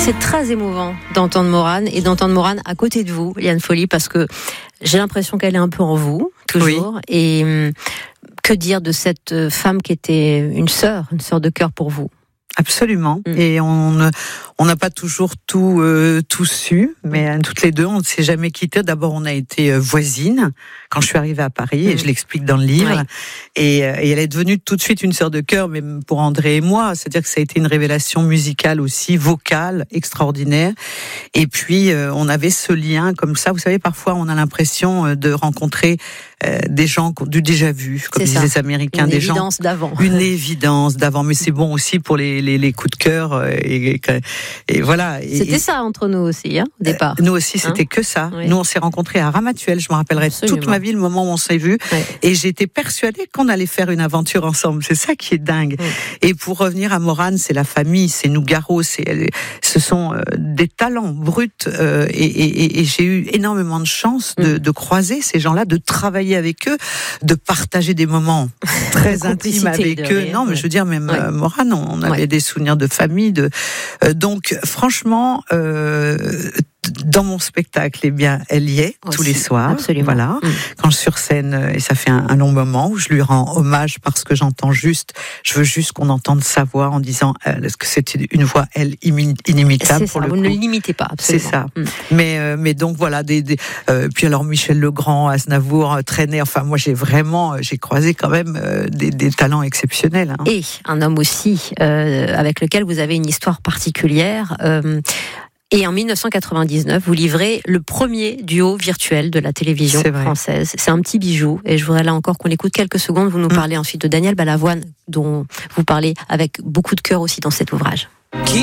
C'est très émouvant d'entendre Maurane et d'entendre Maurane à côté de vous, Liane Folly, parce que j'ai l'impression qu'elle est un peu en vous, toujours. Oui. Et que dire de cette femme qui était une sœur de cœur pour vous? Absolument. Et on n'a pas toujours tout su, mais toutes les deux, on ne s'est jamais quitté. D'abord, on a été voisines quand je suis arrivée à Paris, et je l'explique dans le livre. Oui. Et elle est devenue tout de suite une sœur de cœur, même pour André et moi. C'est-à-dire que ça a été une révélation musicale aussi, vocale, extraordinaire. Et puis, on avait ce lien comme ça. Vous savez, parfois, on a l'impression de rencontrer des gens du déjà vu, comme disent les Américains, des gens. Une évidence d'avant. Mais c'est bon aussi pour les coups de cœur et voilà. C'était ça entre nous aussi, au départ. Nous aussi, c'était que ça. Oui. Nous, on s'est rencontrés à Ramatuelle. Je me rappellerai toute ma vie le moment où on s'est vus. Oui. Et j'étais persuadée qu'on allait faire une aventure ensemble. C'est ça qui est dingue. Oui. Et pour revenir à Maurane, c'est la famille, c'est Nougaro, ce sont des talents bruts. Et j'ai eu énormément de chance de croiser ces gens-là, de travailler avec eux, de partager des moments très intimes avec eux. Non, mais je veux dire, même Maurane, on avait des souvenirs de famille. Donc, franchement, dans mon spectacle, eh bien, elle y est tous les soirs. Absolument. Voilà. Quand je suis sur scène, et ça fait un long moment où je lui rends hommage parce que j'entends juste, je veux juste qu'on entende sa voix en disant est-ce que c'est une voix, elle, inimitable. C'est ça, vous ne l'imitez pas, absolument. C'est ça. Mais donc voilà, puis alors Michel Legrand, Aznavour, Trenet, enfin moi j'ai croisé quand même des talents exceptionnels. Et un homme aussi avec lequel vous avez une histoire particulière. Et en 1999, vous livrez le premier duo virtuel de la télévision française. C'est un petit bijou. Et je voudrais là encore qu'on écoute quelques secondes. Vous nous parlez ensuite de Daniel Balavoine, dont vous parlez avec beaucoup de cœur aussi dans cet ouvrage.